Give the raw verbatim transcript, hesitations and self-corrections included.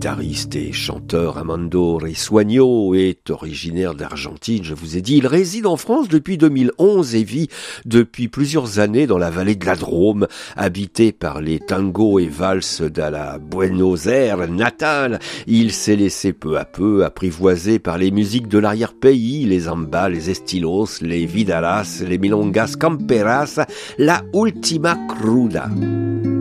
guitariste et chanteur Armando Risueño est originaire d'Argentine, je vous ai dit. Il réside en France depuis deux mille onze et vit depuis plusieurs années dans la vallée de la Drôme, habité par les tangos et valses de la Buenos Aires natale. Il s'est laissé peu à peu apprivoiser par les musiques de l'arrière-pays, les zambas, les estilos, les vidalas, les milongas camperas, la ultima cruda.